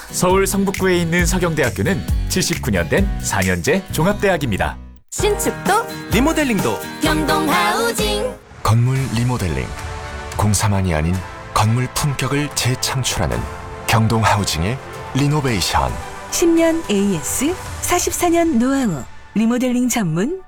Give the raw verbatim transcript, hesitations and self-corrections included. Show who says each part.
Speaker 1: 서울 성북구에 있는 서경대학교는 칠십구 년 된 사 년제 종합대학입니다.
Speaker 2: 신축도
Speaker 3: 리모델링도
Speaker 2: 경동하우징.
Speaker 4: 건물 리모델링, 공사만이 아닌 건물 품격을 재창출하는 경동하우징의 리노베이션.
Speaker 5: 십 년 에이에스, 사십사 년 노하우, 리모델링 전문